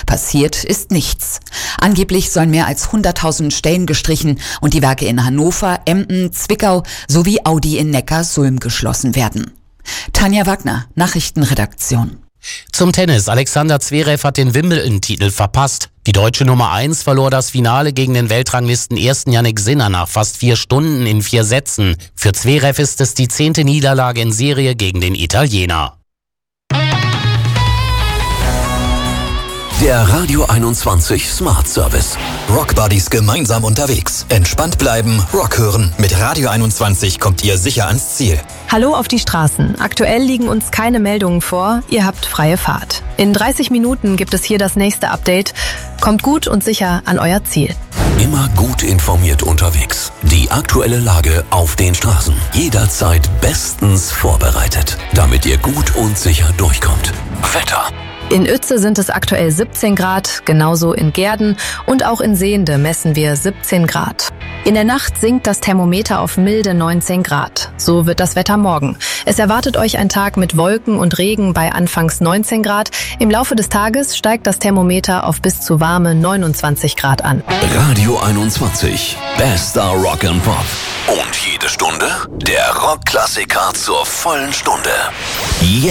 Passiert ist nichts. Angeblich sollen mehr als 100.000 Stellen gestrichen und die Werke in Hannover, Emden, Zwickau sowie Audi in Neckarsulm geschlossen werden. Tanja Wagner, Nachrichtenredaktion. Zum Tennis. Alexander Zverev hat den Wimbledon-Titel verpasst. Die deutsche Nummer 1 verlor das Finale gegen den Weltranglisten-Ersten Jannik Sinner nach fast 4 Stunden in 4 Sätzen. Für Zverev ist es die 10. Niederlage in Serie gegen den Italiener. Der Radio 21 Smart Service. Rock Buddies gemeinsam unterwegs. Entspannt bleiben, Rock hören. Mit Radio 21 kommt ihr sicher ans Ziel. Hallo auf die Straßen. Aktuell liegen uns keine Meldungen vor. Ihr habt freie Fahrt. In 30 Minuten gibt es hier das nächste Update. Kommt gut und sicher an euer Ziel. Immer gut informiert unterwegs. Die aktuelle Lage auf den Straßen. Jederzeit bestens vorbereitet, damit ihr gut und sicher durchkommt. Wetter. In Uetze sind es aktuell 17 Grad, genauso in Gehrden und auch in Sehnde messen wir 17 Grad. In der Nacht sinkt das Thermometer auf milde 19 Grad. So wird das Wetter morgen. Es erwartet euch ein Tag mit Wolken und Regen bei anfangs 19 Grad. Im Laufe des Tages steigt das Thermometer auf bis zu warme 29 Grad an. Radio 21, bester Rock and Pop. Und jede Stunde der Rockklassiker zur vollen Stunde.